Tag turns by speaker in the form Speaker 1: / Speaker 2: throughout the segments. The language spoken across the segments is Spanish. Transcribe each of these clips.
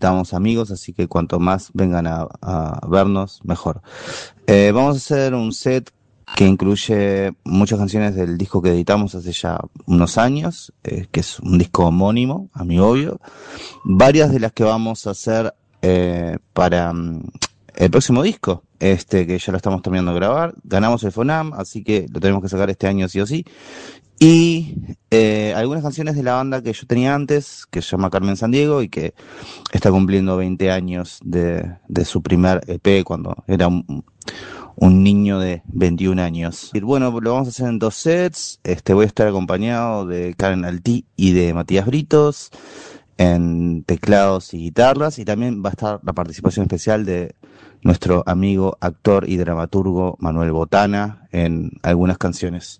Speaker 1: necesitamos amigos, así que cuanto más vengan a vernos, mejor. Vamos a hacer un set que incluye muchas canciones del disco que editamos hace ya unos años, que es un disco homónimo, Amigobio. Varias de las que vamos a hacer para el próximo disco, que ya lo estamos terminando de grabar. Ganamos el FONAM, así que lo tenemos que sacar este año sí o sí. Y algunas canciones de la banda que yo tenía antes, que se llama Carmen Sandiego y que está cumpliendo 20 años de su primer EP cuando era un niño de 21 años. Y bueno, lo vamos a hacer en 2 sets. Voy a estar acompañado de Karen Altí y de Matías Britos en teclados y guitarras, y también va a estar la participación especial de nuestro amigo, actor y dramaturgo Manuel Botana en algunas canciones.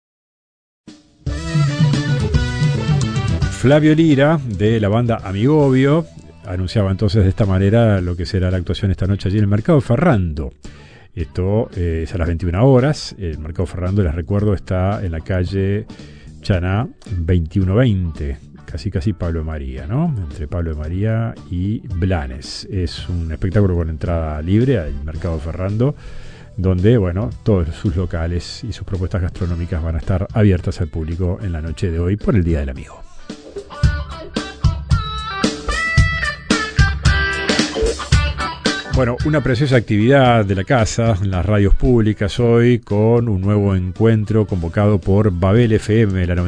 Speaker 2: Flavio Lira, de la banda Amigobio, anunciaba entonces de esta manera lo que será la actuación esta noche allí en el Mercado Ferrando. Esto es a las 21 horas. El Mercado Ferrando, les recuerdo, está en la calle Chaná 2120, casi Pablo de María, ¿no? Entre Pablo de María y Blanes. Es un espectáculo con entrada libre al Mercado Ferrando, donde, bueno, todos sus locales y sus propuestas gastronómicas van a estar abiertas al público en la noche de hoy por el Día del Amigo. Bueno, una preciosa actividad de la casa en las radios públicas hoy, con un nuevo encuentro convocado por Babel FM, la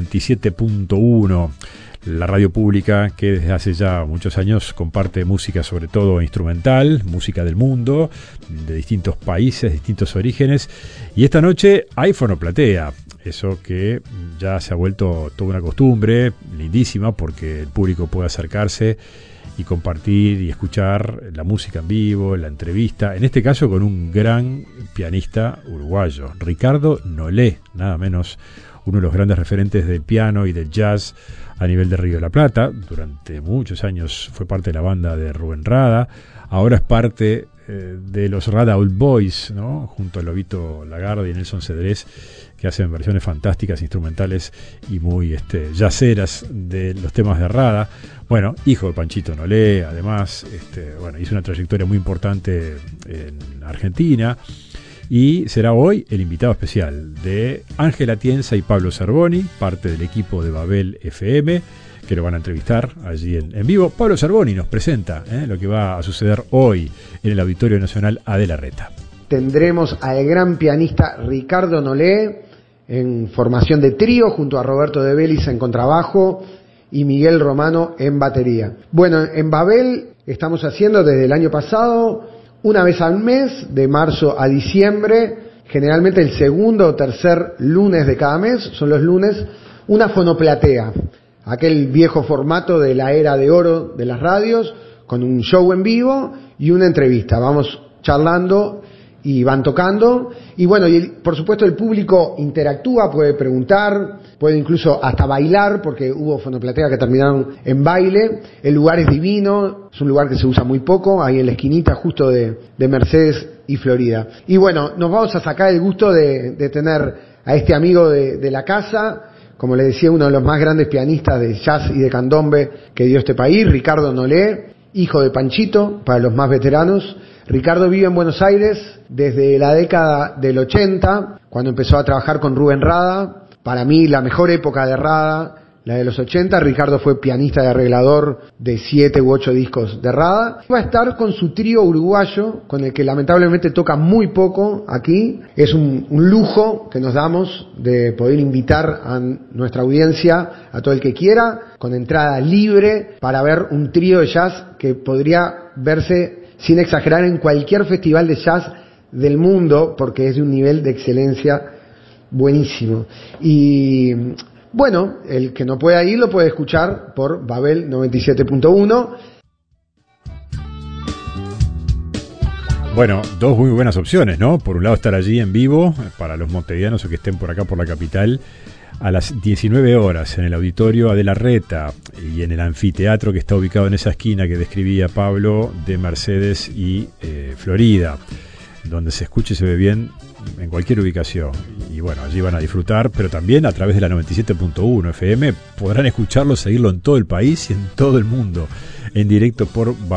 Speaker 2: 97.1, la radio pública que desde hace ya muchos años comparte música, sobre todo instrumental, música del mundo, de distintos países, distintos orígenes. Y esta noche hay fonoplatea, eso que ya se ha vuelto toda una costumbre, lindísima, porque el público puede acercarse y compartir y escuchar la música en vivo, la entrevista, en este caso con un gran pianista uruguayo, Ricardo Nolé, nada menos, uno de los grandes referentes del piano y del jazz a nivel de Río de la Plata. Durante muchos años fue parte de la banda de Rubén Rada, ahora es parte de los Rada Old Boys, ¿no? Junto a Lobito Lagarde y Nelson Cedrés, que hacen versiones fantásticas, instrumentales y muy jazzeras de los temas de Rada. Bueno, hijo de Panchito Nolé, además, hizo una trayectoria muy importante en Argentina, y será hoy el invitado especial de Ángel Atienza y Pablo Zerboni, parte del equipo de Babel FM, que lo van a entrevistar allí en vivo. Pablo Zerboni nos presenta lo que va a suceder hoy en el Auditorio Nacional Adela Reta.
Speaker 3: Tendremos al gran pianista Ricardo Nolé en formación de trío, junto a Roberto De Bellis en contrabajo y Miguel Romano en batería. Bueno, en Babel estamos haciendo desde el año pasado, una vez al mes, de marzo a diciembre, generalmente el segundo o tercer lunes de cada mes, son los lunes, una fonoplatea, aquel viejo formato de la era de oro de las radios, con un show en vivo y una entrevista. Vamos charlando y van tocando, y bueno, por supuesto el público interactúa, puede preguntar, puede incluso hasta bailar, porque hubo fonoplatea que terminaron en baile. El lugar es divino, es un lugar que se usa muy poco, ahí en la esquinita justo de Mercedes y Florida. Y bueno, nos vamos a sacar el gusto de tener a este amigo de la casa, como le decía, uno de los más grandes pianistas de jazz y de candombe que dio este país, Ricardo Nolé, hijo de Panchito, para los más veteranos. Ricardo vive en Buenos Aires desde la década del 80, cuando empezó a trabajar con Rubén Rada. Para mí la mejor época de Rada, la de los 80. Ricardo fue pianista y arreglador de 7 u 8 discos de Rada. Va a estar con su trío uruguayo, con el que lamentablemente toca muy poco aquí. Es un lujo que nos damos de poder invitar a nuestra audiencia, a todo el que quiera, con entrada libre, para ver un trío de jazz que podría verse, sin exagerar, en cualquier festival de jazz del mundo, porque es de un nivel de excelencia buenísimo. Y bueno, el que no pueda ir lo puede escuchar por Babel 97.1.
Speaker 2: Bueno, dos muy buenas opciones, ¿no? Por un lado, estar allí en vivo para los montevideanos o que estén por acá por la capital a las 19 horas en el Auditorio Adela Reta y en el anfiteatro que está ubicado en esa esquina que describía Pablo, de Mercedes y Florida, donde se escuche y se ve bien en cualquier ubicación. Y bueno, allí van a disfrutar, pero también a través de la 97.1 FM podrán escucharlo, seguirlo en todo el país y en todo el mundo, en directo por